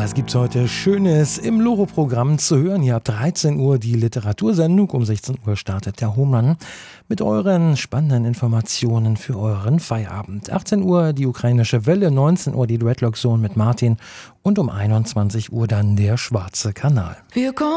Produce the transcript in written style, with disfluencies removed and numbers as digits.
Was gibt's heute Schönes im Loro-Programm zu hören? Hier ab 13 Uhr die Literatursendung. Um 16 Uhr startet der Hohmann mit euren spannenden Informationen für euren Feierabend. 18 Uhr die ukrainische Welle, 19 Uhr die Dreadlock Zone mit Martin und um 21 Uhr dann der Schwarze Kanal.